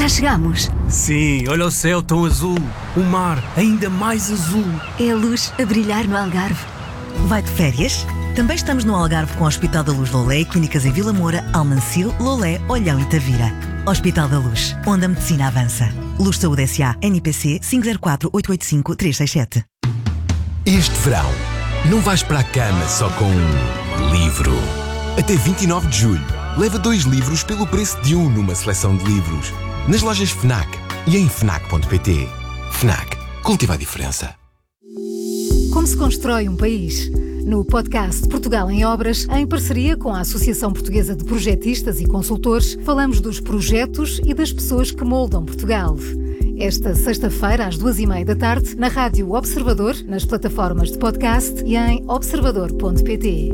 Já chegamos. Sim, olha o céu tão azul. O mar ainda mais azul. É a luz a brilhar no Algarve. Vai de férias? Também estamos no Algarve com o Hospital da Luz Lolé e clínicas em Vila Moura, Almancil, Lolé, Olhão e Tavira. Hospital da Luz, onde a medicina avança. Luz Saúde S.A. NPC 504-885-367. Este verão, não vais para a cama só com um livro. Até 29 de julho, leva 2 livros pelo preço de um numa seleção de livros. Nas lojas FNAC e em FNAC.pt. FNAC. Cultiva a diferença. Como se constrói um país? No podcast Portugal em Obras, em parceria com a Associação Portuguesa de Projetistas e Consultores, falamos dos projetos e das pessoas que moldam Portugal. Esta sexta-feira, às 14h30, na Rádio Observador, nas plataformas de podcast e em observador.pt.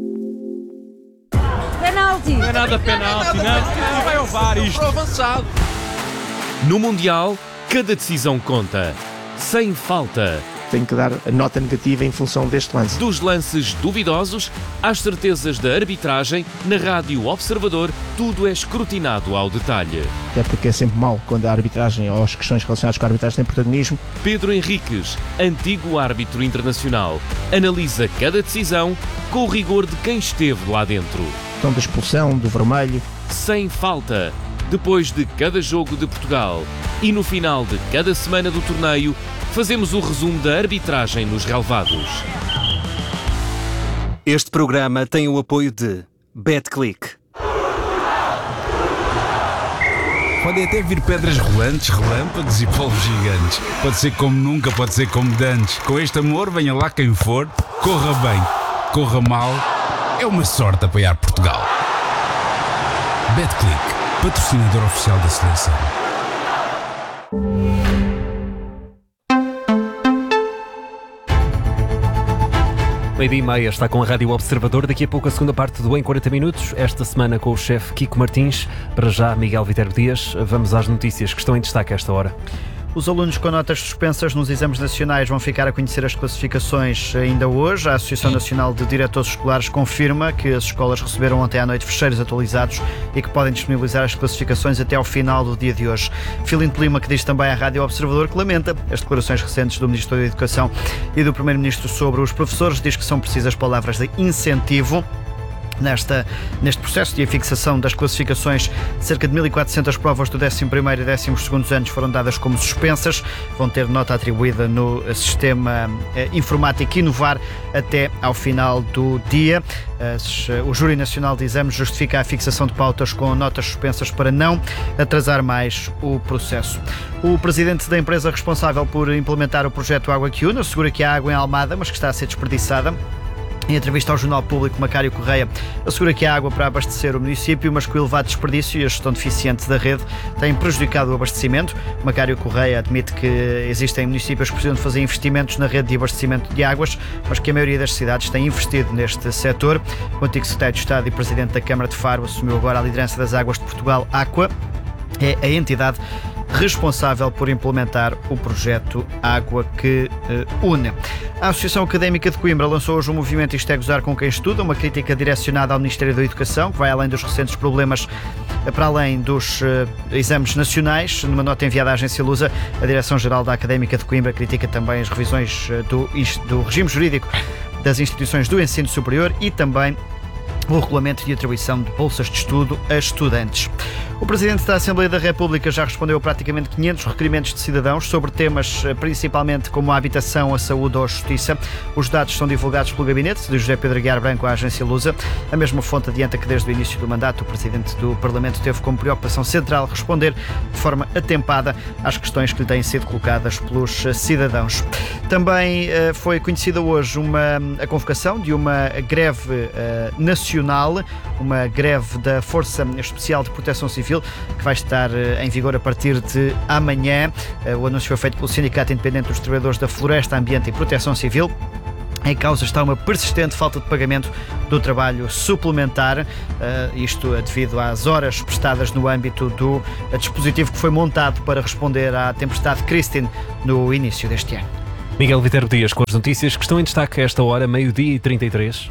Penalti! Não é nada penalti, não vai ao VAR isto. Avançado. No Mundial, cada decisão conta. Sem falta. Tenho que dar a nota negativa em função deste lance. Dos lances duvidosos às certezas da arbitragem, na Rádio Observador, tudo é escrutinado ao detalhe. É porque é sempre mau quando a arbitragem ou as questões relacionadas com a arbitragem têm protagonismo. Pedro Henriques, antigo árbitro internacional, analisa cada decisão com o rigor de quem esteve lá dentro. Então, da expulsão, do vermelho. Sem falta. Depois de cada jogo de Portugal e no final de cada semana do torneio, fazemos o resumo da arbitragem nos relevados. Este programa tem o apoio de BetClick. Podem até vir pedras rolantes, relâmpagos e polvos gigantes. Pode ser como nunca, pode ser como dantes. Com este amor, venha lá quem for, corra bem, corra mal. É uma sorte apoiar Portugal. BetClick, patrocinador oficial da seleção. Meio-dia e meia está com a Rádio Observador. Daqui a pouco a segunda parte do Em 40 Minutos. Esta semana com o chefe Kiko Martins. Para já, Miguel Viterbo Dias. Vamos às notícias que estão em destaque a esta hora. Os alunos com notas suspensas nos exames nacionais vão ficar a conhecer as classificações ainda hoje. A Associação Nacional de Diretores Escolares confirma que as escolas receberam ontem à noite fecheiros atualizados e que podem disponibilizar as classificações até ao final do dia de hoje. Filinto Lima, que diz também à Rádio Observador que lamenta as declarações recentes do Ministro da Educação e do Primeiro-Ministro sobre os professores, diz que são precisas palavras de incentivo. Neste processo de fixação das classificações, cerca de 1.400 provas do 11º e 12º anos foram dadas como suspensas, vão ter nota atribuída no sistema informático Inovar até ao final do dia. O Júri Nacional de Exames justifica a fixação de pautas com notas suspensas para não atrasar mais o processo. O presidente da empresa responsável por implementar o projeto Água que Une assegura que há água em Almada, mas que está a ser desperdiçada. Em entrevista ao Jornal Público, Macário Correia assegura que há água para abastecer o município, mas que o elevado desperdício e a gestão deficiente da rede têm prejudicado o abastecimento. Macário Correia admite que existem municípios que precisam de fazer investimentos na rede de abastecimento de águas, mas que a maioria das cidades tem investido neste setor. O antigo secretário de Estado e presidente da Câmara de Faro assumiu agora a liderança das Águas de Portugal, Aqua. É a entidade responsável por implementar o projeto Água que Une. A Associação Académica de Coimbra lançou hoje o movimento Isto é Gozar com Quem Estuda, uma crítica direcionada ao Ministério da Educação, que vai além dos recentes problemas, para além dos exames nacionais. Numa nota enviada à agência Lusa, a Direção-Geral da Académica de Coimbra critica também as revisões do regime jurídico das instituições do ensino superior e também o regulamento de atribuição de bolsas de estudo a estudantes. O Presidente da Assembleia da República já respondeu a praticamente 500 requerimentos de cidadãos sobre temas principalmente como a habitação, a saúde ou a justiça. Os dados são divulgados pelo gabinete de José Pedro Aguiar Branco à agência Lusa. A mesma fonte adianta que desde o início do mandato o Presidente do Parlamento teve como preocupação central responder de forma atempada às questões que lhe têm sido colocadas pelos cidadãos. Também foi conhecida hoje a convocação de uma greve nacional, uma greve da Força Especial de Proteção Civil, que vai estar em vigor a partir de amanhã. O anúncio foi feito pelo Sindicato Independente dos Trabalhadores da Floresta, Ambiente e Proteção Civil. Em causa está uma persistente falta de pagamento do trabalho suplementar, isto devido às horas prestadas no âmbito do dispositivo que foi montado para responder à tempestade Christine no início deste ano. Miguel Viterbo Dias com as notícias que estão em destaque a esta hora, 12h33.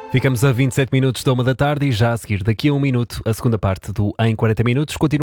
Ficamos a 27 minutos da 1 da tarde e já a seguir, daqui a 1 minuto, a segunda parte do Em 40 Minutos. Continua